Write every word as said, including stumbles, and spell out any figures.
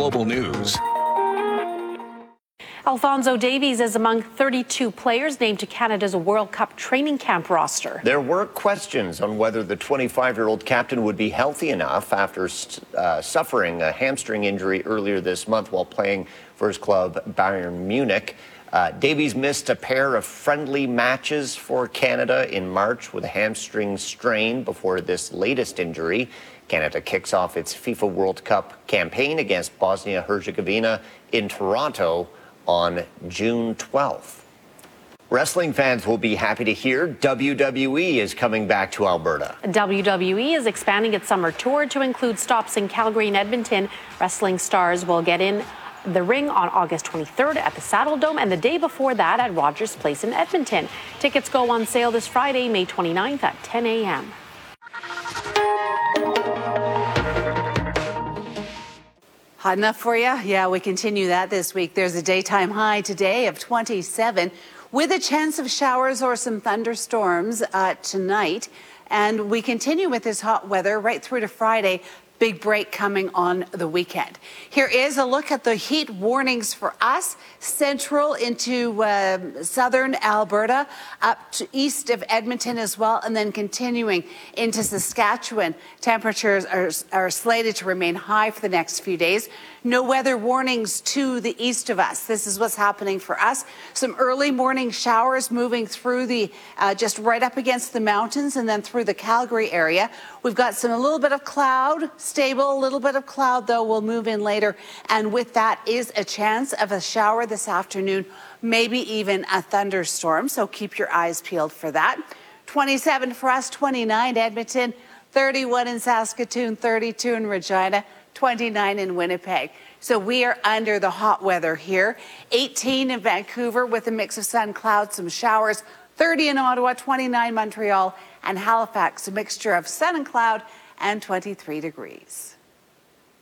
Global News. Alphonso Davies is among thirty-two players named to Canada's World Cup training camp roster. There were questions on whether the twenty-five-year-old captain would be healthy enough after uh, suffering a hamstring injury earlier this month while playing for his club Bayern Munich. Uh, Davies missed a pair of friendly matches for Canada in March with a hamstring strain before this latest injury. Canada kicks off its FIFA World Cup campaign against Bosnia-Herzegovina in Toronto on June twelfth. Wrestling fans will be happy to hear W W E is coming back to Alberta. W W E is expanding its summer tour to include stops in Calgary and Edmonton. Wrestling stars will get in the ring on August twenty-third at the Saddle Dome and the day before that at Rogers Place in Edmonton. Tickets go on sale this Friday, May twenty-ninth at ten a.m. Hot enough for you? Yeah, we continue that this week. There's a daytime high today of twenty-seven with a chance of showers or some thunderstorms uh, tonight. And we continue with this hot weather right through to Friday. Big break coming on the weekend. Here is a look at the heat warnings for us, central into uh, southern Alberta, up to east of Edmonton as well, and then continuing into Saskatchewan. Temperatures are, are slated to remain high for the next few days. No weather warnings to the east of us. This is what's happening for us. Some early morning showers moving through the, uh, just right up against the mountains and then through the Calgary area. We've got some, a little bit of cloud, stable, a little bit of cloud though will move in later. And with that is a chance of a shower this afternoon, maybe even a thunderstorm. So keep your eyes peeled for that. twenty-seven for us, twenty-nine Edmonton, thirty-one in Saskatoon, thirty-two in Regina, twenty-nine in Winnipeg. So we are under the hot weather here. eighteen in Vancouver with a mix of sun, clouds, some showers. thirty in Ottawa, twenty-nine Montreal, and Halifax, a mixture of sun and cloud, and twenty-three degrees.